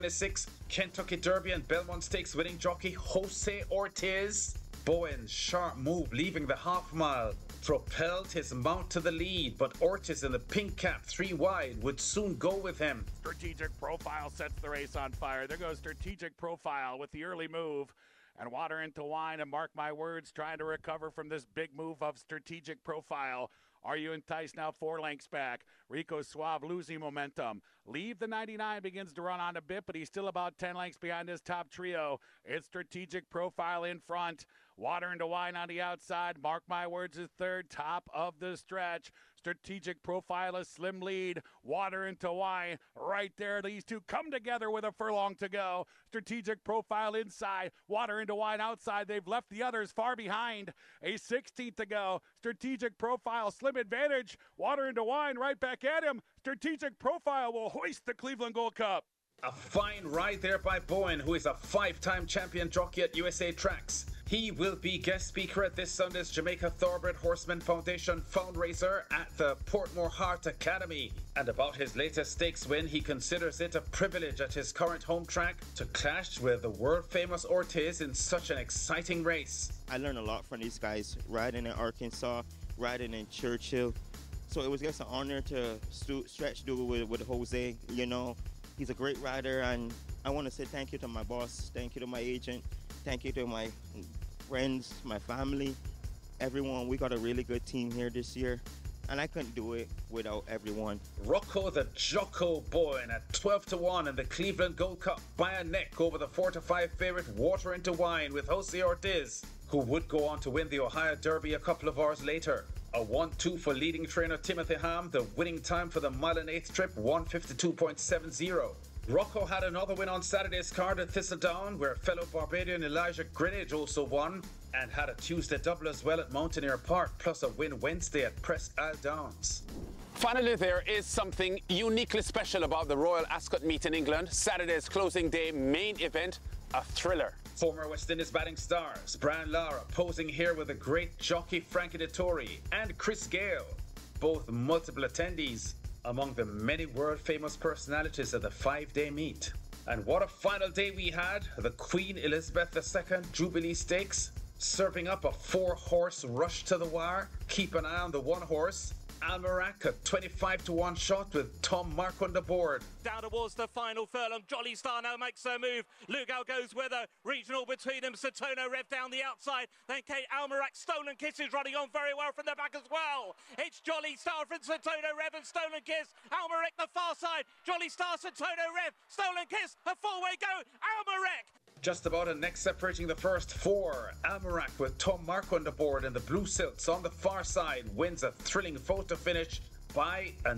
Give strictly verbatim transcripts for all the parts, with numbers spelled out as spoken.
twenty-six Kentucky Derby and Belmont Stakes winning jockey Jose Ortiz. Bowen's sharp move leaving the half mile propelled his mount to the lead, but Ortiz in the pink cap three wide would soon go with him. Strategic Profile sets the race on fire. There goes Strategic Profile with the early move. And Water into Wine, and mark my words, trying to recover from this big move of Strategic Profile. Are You Enticed now four lengths back? Rico Suave losing momentum. Leave the ninety-nine begins to run on a bit, but he's still about ten lengths behind his top trio. It's Strategic Profile in front. Water into Wine on the outside. Mark my words is third, top of the stretch. Strategic Profile a slim lead. Water into Wine right there. These two come together with a furlong to go. Strategic Profile inside. Water into Wine outside. They've left the others far behind. A sixteenth to go. Strategic Profile slim advantage. Water into Wine right back at him. Strategic Profile will hoist the Cleveland Gold Cup. A fine ride there by Bowen, who is a five-time champion jockey at U S A Tracks. He will be guest speaker at this Sunday's Jamaica Thoroughbred Horseman Foundation fundraiser at the Portmore Heart Academy. And about his latest stakes win, he considers it a privilege at his current home track to clash with the world-famous Ortiz in such an exciting race. I learned a lot from these guys, riding in Arkansas, riding in Churchill. So it was just an honor to stu- stretch do with, with Jose, you know. He's a great rider, and I want to say thank you to my boss, thank you to my agent, thank you to my friends, my family, everyone. We got a really good team here this year, and I couldn't do it without everyone. Rocco the Jocko Bowen at twelve to one in the Cleveland Gold Cup by a neck over the four to five favorite Water into Wine with Jose Ortiz, who would go on to win the Ohio Derby a couple of hours later. A one two for leading trainer Timothy Ham. The winning time for the mile and eighth trip, one fifty-two point seven zero. Rocco had another win on Saturday's card at Thistledown, where fellow Barbadian Elijah Greenidge also won, and had a Tuesday double as well at Mountaineer Park, plus a win Wednesday at Presque Isle Downs. Finally, there is something uniquely special about the Royal Ascot Meet in England. Saturday's closing day main event, a thriller. Former West Indies batting stars Brian Lara posing here with the great jockey Frankie Dettori and Chris Gale, both multiple attendees among the many world-famous personalities of the five-day meet. And what a final day we had. The Queen Elizabeth the Second Jubilee Stakes, serving up a four-horse rush to the wire. Keep an eye on the one horse, Almerac, a twenty-five to one shot with Tom Mark on the board. Down towards the final furlong, Jolly Star now makes her move. Lugo goes with a regional between them. Satono Rev down the outside. Then Kate Almerac, Stolen Kiss is running on very well from the back as well. It's Jolly Star from Satono Rev and Stolen Kiss. Almerac the far side. Jolly Star, Satono Rev, Stolen Kiss, a four-way go. Almerac. Just about a neck separating the first four. Almerac with Tom Mark on the board, and the Blue Silks on the far side wins a thrilling photo finish by a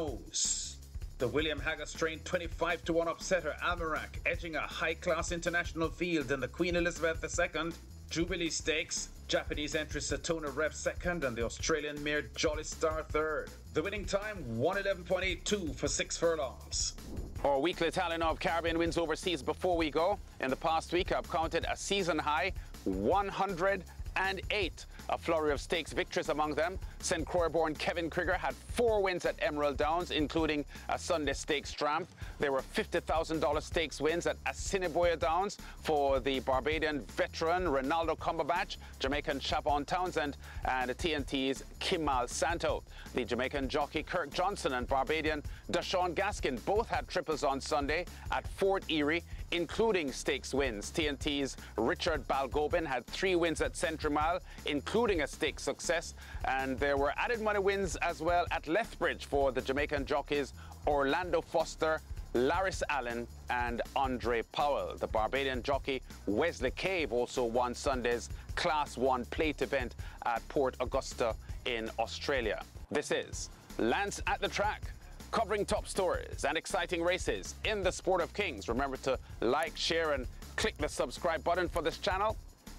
nose. The William Haggis trained twenty-five to one upsetter Almerac edging a high-class international field in the Queen Elizabeth the Second Jubilee Stakes. Japanese entry Satono Rev second and the Australian mare Jolly Star third. The winning time one eleven point eight two for six furlongs. Our weekly tally of Caribbean wins overseas before we go. In the past week, I've counted a season high one hundred eight. A flurry of stakes victories among them. Saint Croix-born Kevin Krieger had four wins at Emerald Downs, including a Sunday Stakes triumph. There were fifty thousand dollars stakes wins at Assiniboia Downs for the Barbadian veteran Ronaldo Cumberbatch, Jamaican Chavon Townsend, and the T N T's Kimal Santo. The Jamaican jockey Kirk Johnson and Barbadian Dashawn Gaskin both had triples on Sunday at Fort Erie, including stakes wins. T N T's Richard Balgobin had three wins at Century Mile, including a stakes success, and there were added money wins as well at Lethbridge for the Jamaican jockeys Orlando Foster, Laris Allen, and Andre Powell. The Barbadian jockey Wesley Cave also won Sunday's Class one plate event at Port Augusta in Australia. This is Lance at the Track, covering top stories and exciting races in the sport of kings. Remember to like, share, and click the subscribe button for this channel.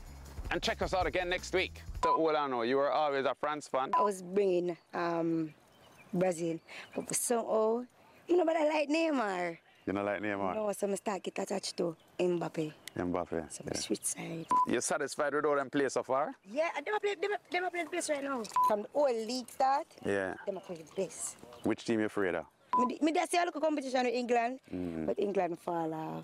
And check us out again next week. To Olano, you were always a France fan. I was bringing um, Brazil, but for somehow, you know, but I like Neymar. You don't like Neymar? No, so I start get attached to Mbappe. Mbappe. So yeah. I switch side. You satisfied with all them play so far? Yeah, they are playing they play the best right now. From the old league start, yeah. they are playing the best. Which team you afraid of? Me, me just say I look at competition with England, mm-hmm. but England fall off.